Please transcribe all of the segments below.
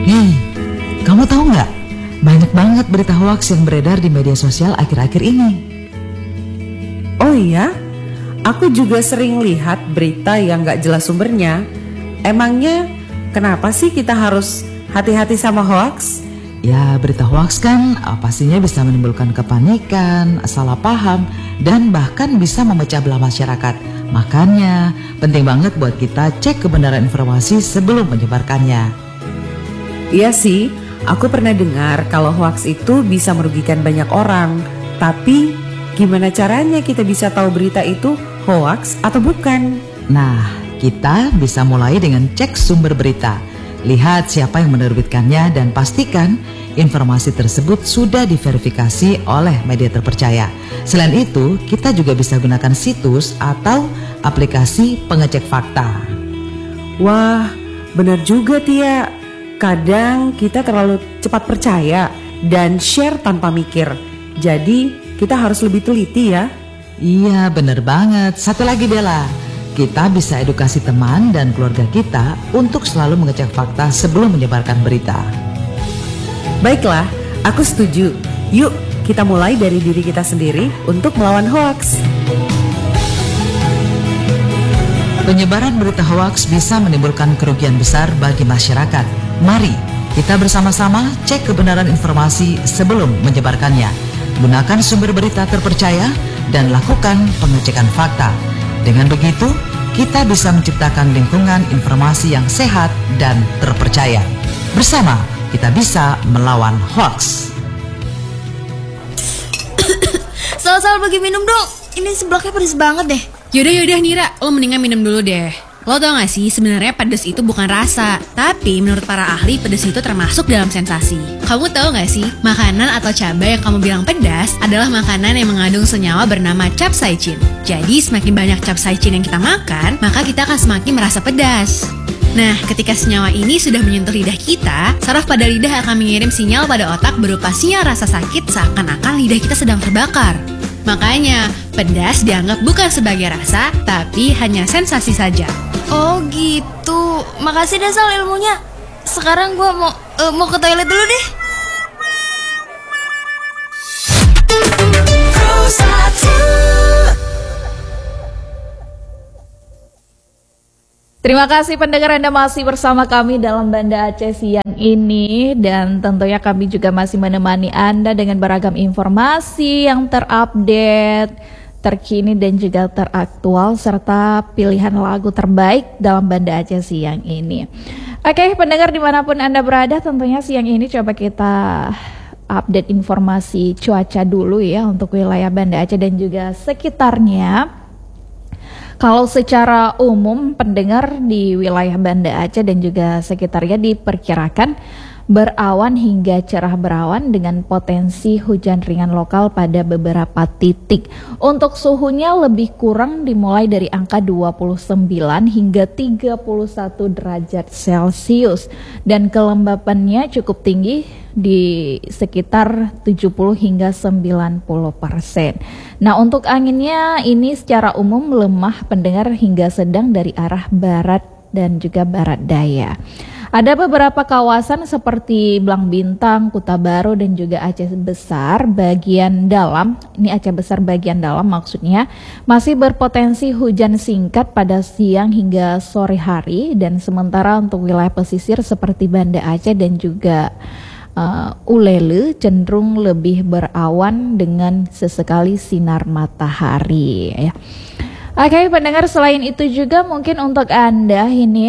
Hei, kamu tahu nggak? Banyak banget berita hoaks yang beredar di media sosial akhir-akhir ini. Oh iya? Aku juga sering lihat berita yang gak jelas sumbernya. Emangnya kenapa sih kita harus hati-hati sama hoaks? Ya, berita hoaks kan pastinya bisa menimbulkan kepanikan, salah paham, dan bahkan bisa memecah belah masyarakat. Makanya penting banget buat kita cek kebenaran informasi sebelum menyebarkannya. Iya sih, aku pernah dengar kalau hoaks itu bisa merugikan banyak orang. Tapi gimana caranya kita bisa tahu berita itu hoaks atau bukan? Nah, kita bisa mulai dengan cek sumber berita. Lihat siapa yang menerbitkannya dan pastikan informasi tersebut sudah diverifikasi oleh media terpercaya. Selain itu, kita juga bisa gunakan situs atau aplikasi pengecek fakta. Wah, benar juga Tia. Kadang kita terlalu cepat percaya dan share tanpa mikir. Jadi kita harus lebih teliti ya. Iya, benar banget. Satu lagi Bella, kita bisa edukasi teman dan keluarga kita untuk selalu mengecek fakta sebelum menyebarkan berita. Baiklah, aku setuju. Yuk, kita mulai dari diri kita sendiri untuk melawan hoaks. Penyebaran berita hoaks bisa menimbulkan kerugian besar bagi masyarakat. Mari kita bersama-sama cek kebenaran informasi sebelum menyebarkannya. Gunakan sumber berita terpercaya dan lakukan pengecekan fakta. Dengan begitu, kita bisa menciptakan lingkungan informasi yang sehat dan terpercaya. Bersama, kita bisa melawan hoaks. Sal, bagi minum dong. Ini seblaknya pedes banget deh. Yaudah Nira, lo mendingan minum dulu deh. Lo tau gak sih, sebenarnya pedas itu bukan rasa, tapi menurut para ahli pedas itu termasuk dalam sensasi. Kamu tahu gak sih, makanan atau cabai yang kamu bilang pedas adalah makanan yang mengandung senyawa bernama capsaicin. Jadi semakin banyak capsaicin yang kita makan, maka kita akan semakin merasa pedas. Nah, ketika senyawa ini sudah menyentuh lidah kita, saraf pada lidah akan mengirim sinyal pada otak berupa sinyal rasa sakit seakan-akan lidah kita sedang terbakar. Makanya, pedas dianggap bukan sebagai rasa, tapi hanya sensasi saja. Oh gitu. Makasih deh Sal ilmunya. Sekarang gue mau ke toilet dulu deh. Terima kasih pendengar, Anda masih bersama kami dalam Banda Aceh siang ini. Dan tentunya kami juga masih menemani Anda dengan beragam informasi yang terupdate, terkini dan juga teraktual, serta pilihan lagu terbaik dalam Banda Aceh siang ini. Oke pendengar dimanapun Anda berada, tentunya siang ini coba kita update informasi cuaca dulu ya untuk wilayah Banda Aceh dan juga sekitarnya. Kalau secara umum pendengar di wilayah Banda Aceh dan juga sekitarnya diperkirakan berawan hingga cerah berawan dengan potensi hujan ringan lokal pada beberapa titik. Untuk suhunya lebih kurang dimulai dari angka 29 hingga 31 derajat Celcius dan kelembapannya cukup tinggi di sekitar 70 hingga 90%. Nah, untuk anginnya ini secara umum lemah pendengar hingga sedang dari arah barat dan juga barat daya. Ada beberapa kawasan seperti Blang Bintang, Kuta Baru dan juga Aceh Besar bagian dalam, ini Aceh Besar bagian dalam maksudnya, masih berpotensi hujan singkat pada siang hingga sore hari, dan sementara untuk wilayah pesisir seperti Banda Aceh dan juga Ulele cenderung lebih berawan dengan sesekali sinar matahari ya. Oke pendengar, selain itu juga mungkin untuk Anda ini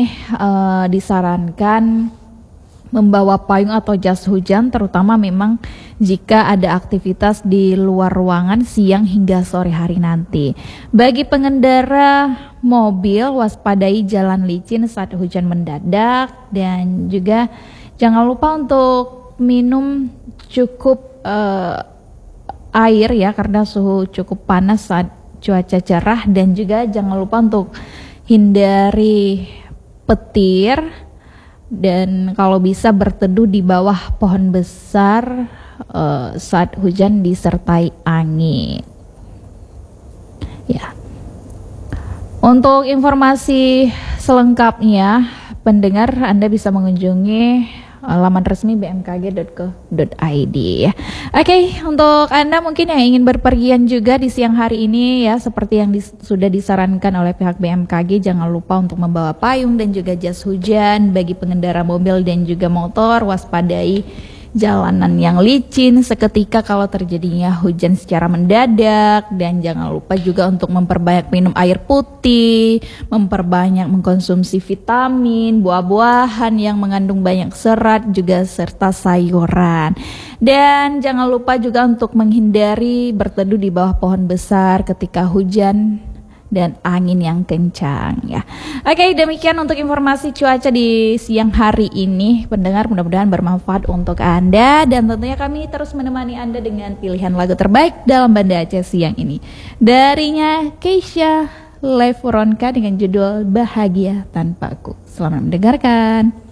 disarankan membawa payung atau jas hujan, terutama memang jika ada aktivitas di luar ruangan siang hingga sore hari nanti. Bagi pengendara mobil, waspadai jalan licin saat hujan mendadak, dan juga jangan lupa untuk minum cukup air ya, karena suhu cukup panas saat cuaca cerah, dan juga jangan lupa untuk hindari petir dan kalau bisa berteduh di bawah pohon besar saat hujan disertai angin. Ya. Untuk informasi selengkapnya, pendengar Anda bisa mengunjungi laman resmi bmkg.go.id ya. Oke, untuk Anda mungkin yang ingin berpergian juga di siang hari ini ya, seperti yang sudah disarankan oleh pihak BMKG, jangan lupa untuk membawa payung dan juga jas hujan. Bagi pengendara mobil dan juga motor, waspadai jalanan yang licin seketika kalau terjadinya hujan secara mendadak, dan jangan lupa juga untuk memperbanyak minum air putih, memperbanyak mengkonsumsi vitamin, buah-buahan yang mengandung banyak serat juga serta sayuran. Dan jangan lupa juga untuk menghindari berteduh di bawah pohon besar ketika hujan dan angin yang kencang ya. Oke, demikian untuk informasi cuaca di siang hari ini. Pendengar, mudah-mudahan bermanfaat untuk Anda, dan tentunya kami terus menemani Anda dengan pilihan lagu terbaik dalam Banda Aceh siang ini. Darinya Keisha Levuronka dengan judul Bahagia Tanpaku. Selamat mendengarkan.